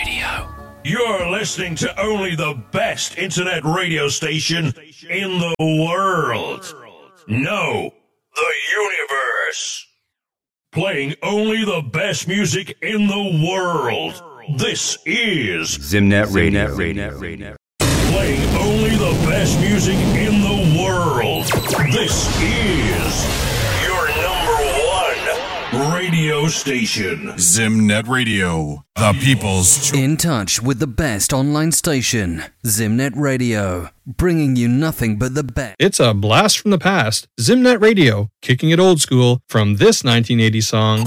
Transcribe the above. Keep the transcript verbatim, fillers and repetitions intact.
Radio. You're listening to only the best internet radio station in the world. No, the universe. Playing only the best music in the world. This is Zimnet Radio. Radio. Playing only the best music in the world. This is your number one radio station. Zimnet Radio, the people's choice. In touch with the best online station, Zimnet Radio, bringing you nothing but the best. It's a blast from the past. Zimnet Radio, kicking it old school from this nineteen eighty song.